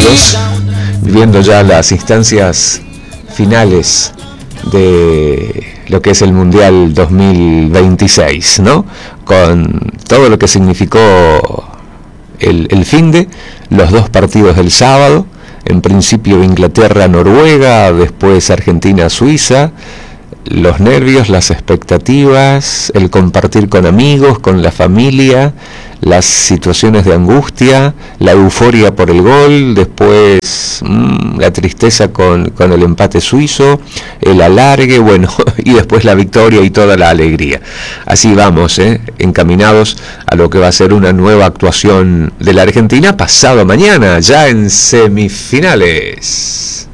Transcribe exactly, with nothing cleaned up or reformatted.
partidos, viviendo ya las instancias finales de lo que es el Mundial dos mil veintiséis, ¿no? Con todo lo que significó el, el finde, los dos partidos del sábado, en principio Inglaterra-Noruega, después Argentina-Suiza, los nervios, las expectativas, el compartir con amigos, con la familia, las situaciones de angustia, la euforia por el gol, después mmm, la tristeza con, con el empate suizo, el alargue, bueno, y después la victoria y toda la alegría. Así vamos, ¿eh? encaminados a lo que va a ser una nueva actuación de la Argentina pasado mañana, ya en semifinales.